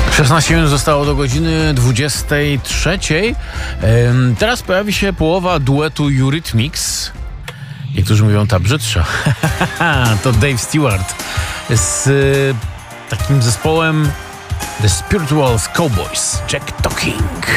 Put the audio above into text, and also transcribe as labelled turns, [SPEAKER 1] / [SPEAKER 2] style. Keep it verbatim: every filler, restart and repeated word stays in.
[SPEAKER 1] szesnaście minut zostało do godziny dwudziestej trzeciej. Teraz pojawi się połowa duetu Eurythmics. Niektórzy mówią ta brzydsza. To Dave Stewart z takim zespołem The Spirituals Cowboys. Jack Talking.